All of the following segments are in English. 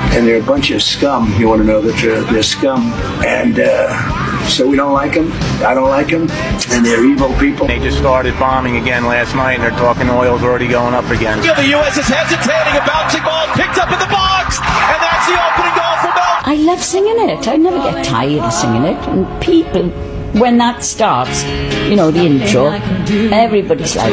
and they're a bunch of scum. You want to know that they're scum, and so we don't like them. I don't like them, and they're evil people. They just started bombing again last night, and they're talking oil's already going up again. The U.S. is hesitating, a bouncing ball picked up in the box, and that's the opening goal for Belgium. I love singing it. I never get tired of singing it, and people, when that starts, you know, the intro, everybody's like,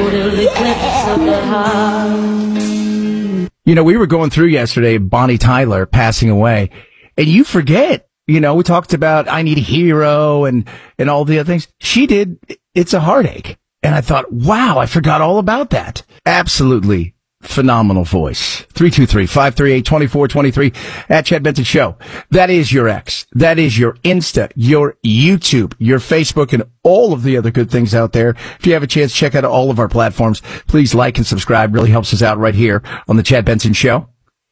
yeah. You know, we were going through yesterday, Bonnie Tyler passing away, and you forget, you know, we talked about I Need a Hero and all the other things. She did It's a Heartache. And I thought, wow, I forgot all about that. Absolutely phenomenal voice. 323-538-2423 at Chad Benson Show. That is your X. That is your Insta, your YouTube, your Facebook, and all of the other good things out there. If you have a chance, check out all of our platforms. Please like and subscribe. Really helps us out right here on the Chad Benson Show.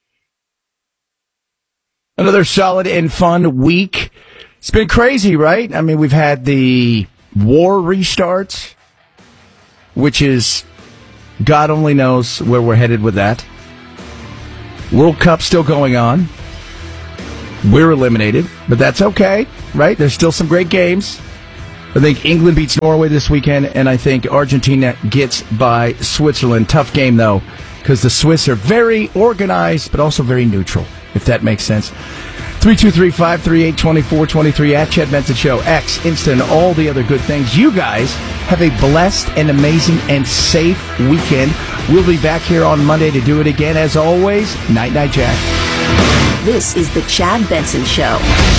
Another solid and fun week. It's been crazy, right? I mean, we've had the war restarts, which is, God only knows where we're headed with that. World Cup still going on. We're eliminated, but that's okay, right? There's still some great games. I think England beats Norway this weekend, and I think Argentina gets by Switzerland. Tough game, though, because the Swiss are very organized, but also very neutral, if that makes sense. 323-538-2423 at Chad Benson Show, X, Insta, and all the other good things. You guys have a blessed and amazing and safe weekend. We'll be back here on Monday to do it again. As always, night-night, Jack. This is the Chad Benson Show.